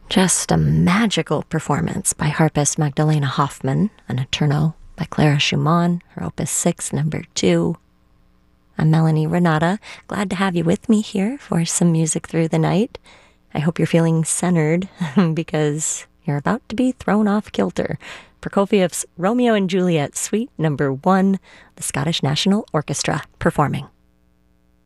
Just a magical performance by harpist Magdalena Hoffman, a notturno by Clara Schumann, her Opus 6, number 2. I'm Melanie Renata, glad to have you with me here for some music through the night. I hope you're feeling centered because you're about to be thrown off kilter. Prokofiev's Romeo and Juliet, Suite number 1, the Scottish National Orchestra performing.